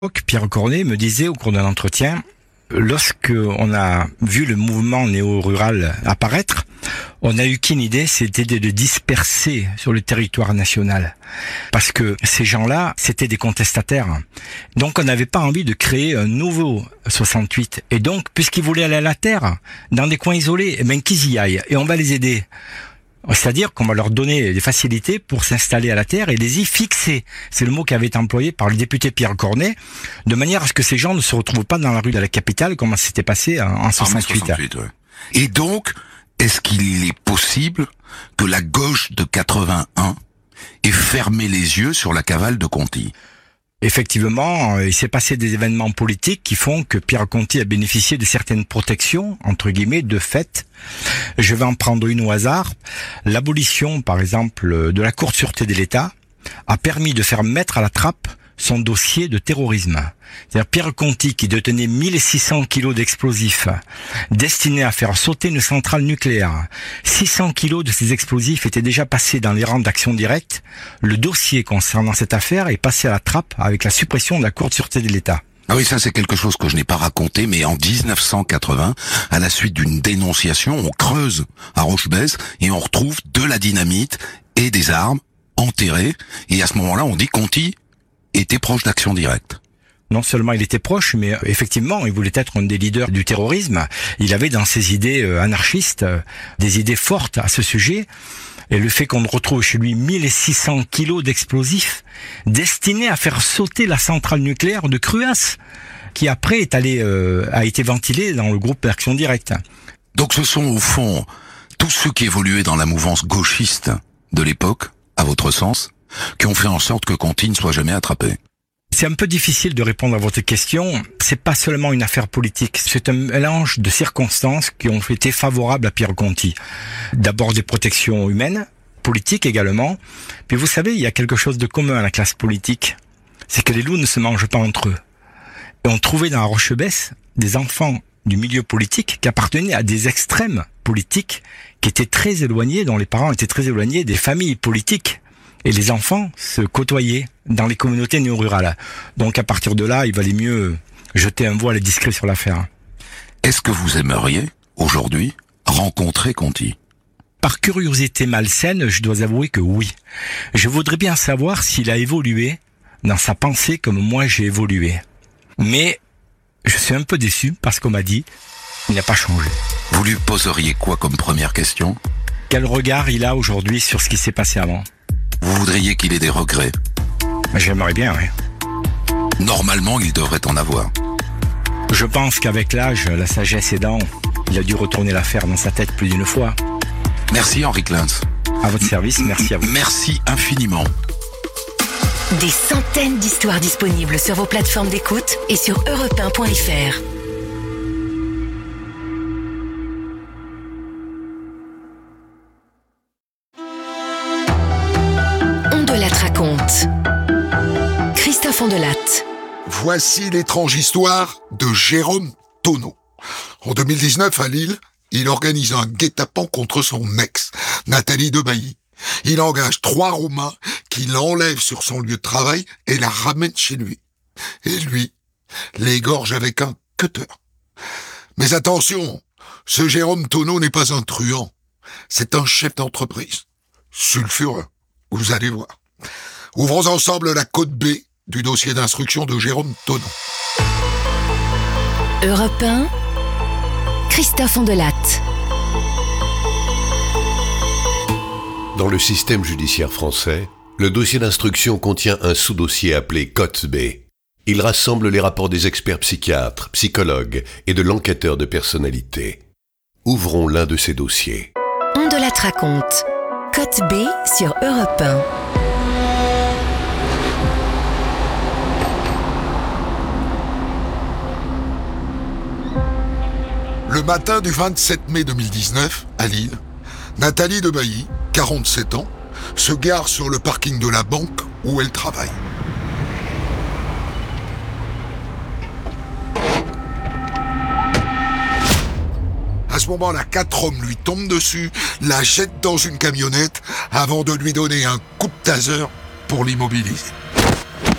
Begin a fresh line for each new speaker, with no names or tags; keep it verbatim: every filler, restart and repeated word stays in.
Pierre Cornet me disait au cours d'un entretien, lorsque on a vu le mouvement néo-rural apparaître, on a eu qu'une idée, c'était de le disperser sur le territoire national. Parce que ces gens-là, c'était des contestataires. Donc on n'avait pas envie de créer un nouveau soixante-huit. Et donc, puisqu'ils voulaient aller à la terre, dans des coins isolés, eh ben qu'ils y aillent. Et on va les aider. C'est-à-dire qu'on va leur donner des facilités pour s'installer à la terre et les y fixer. C'est le mot qui avait été employé par le député Pierre Cornet, de manière à ce que ces gens ne se retrouvent pas dans la rue de la capitale comme ça s'était passé en soixante-huit.
soixante-huit, ouais. Et donc, est-ce qu'il est possible que la gauche de quatre-vingt-un ait fermé les yeux sur la cavale de Conti ?
Effectivement, il s'est passé des événements politiques qui font que Pierre Conti a bénéficié de certaines protections, entre guillemets, de fait. Je vais en prendre une au hasard. L'abolition, par exemple, de la Cour de sûreté de l'État a permis de faire mettre à la trappe son dossier de terrorisme. C'est-à-dire Pierre Conti, qui détenait mille six cents kilos d'explosifs destinés à faire sauter une centrale nucléaire. six cents kilos de ces explosifs étaient déjà passés dans les rangs d'Action Directe. Le dossier concernant cette affaire est passé à la trappe avec la suppression de la Cour de sûreté de l'État.
Ah oui, ça c'est quelque chose que je n'ai pas raconté, mais en dix-neuf cent quatre-vingts, à la suite d'une dénonciation, on creuse à Rochebesse et on retrouve de la dynamite et des armes enterrées. Et à ce moment-là, on dit Conti était proche d'Action Directe.
Non seulement il était proche, mais effectivement, il voulait être un des leaders du terrorisme. Il avait dans ses idées anarchistes des idées fortes à ce sujet. Et le fait qu'on retrouve chez lui mille six cents kilos d'explosifs destinés à faire sauter la centrale nucléaire de Cruas, qui après est allé, euh, a été ventilé dans le groupe d'Action Directe.
Donc ce sont au fond tous ceux qui évoluaient dans la mouvance gauchiste de l'époque, à votre sens, qui ont fait en sorte que Conti ne soit jamais attrapé.
C'est un peu difficile de répondre à votre question. C'est pas seulement une affaire politique. C'est un mélange de circonstances qui ont été favorables à Pierre Conti. D'abord des protections humaines, politiques également. Puis vous savez, il y a quelque chose de commun à la classe politique. C'est que les loups ne se mangent pas entre eux. Et on trouvait dans la Rochebesse des enfants du milieu politique qui appartenaient à des extrêmes politiques qui étaient très éloignés, dont les parents étaient très éloignés des familles politiques. Et les enfants se côtoyaient dans les communautés néo-rurales. Donc à partir de là, il valait mieux jeter un voile discret sur l'affaire.
Est-ce que vous aimeriez, aujourd'hui, rencontrer Conti ?
Par curiosité malsaine, je dois avouer que oui. Je voudrais bien savoir s'il a évolué dans sa pensée comme moi j'ai évolué. Mais je suis un peu déçu parce qu'on m'a dit qu'il n'a pas changé.
Vous lui poseriez quoi comme première question ?
Quel regard il a aujourd'hui sur ce qui s'est passé avant ?
Vous voudriez qu'il ait des regrets ?
J'aimerais bien, oui.
Normalement, il devrait en avoir.
Je pense qu'avec l'âge, la sagesse aidant, il a dû retourner l'affaire dans sa tête plus d'une fois.
Merci Henri Kleins.
À votre service, merci à vous.
Merci infiniment.
Des centaines d'histoires disponibles sur vos plateformes d'écoute et sur europe un point f r. Raconte. Christophe Ondelatte.
Voici l'étrange histoire de Jérôme Tonneau. En deux mille dix-neuf, à Lille, il organise un guet-apens contre son ex, Nathalie Debailly. Il engage trois Romains qui l'enlèvent sur son lieu de travail et la ramènent chez lui. Et lui, l'égorge avec un cutter. Mais attention, ce Jérôme Tonneau n'est pas un truand. C'est un chef d'entreprise. Sulfureux, vous allez voir. Ouvrons ensemble la côte B du dossier d'instruction de Jérôme Tonneau.
Europe un, Christophe Ondelatte.
Dans le système judiciaire français, le dossier d'instruction contient un sous-dossier appelé côte B. Il rassemble les rapports des experts psychiatres, psychologues et de l'enquêteur de personnalité. Ouvrons l'un de ces dossiers.
Ondelatte raconte. Côte B sur Europe un.
Le matin du vingt-sept mai deux mille dix-neuf, à Lille, Nathalie Debailly, quarante-sept ans, se gare sur le parking de la banque où elle travaille. À ce moment-là, quatre hommes lui tombent dessus, la jettent dans une camionnette avant de lui donner un coup de taser pour l'immobiliser.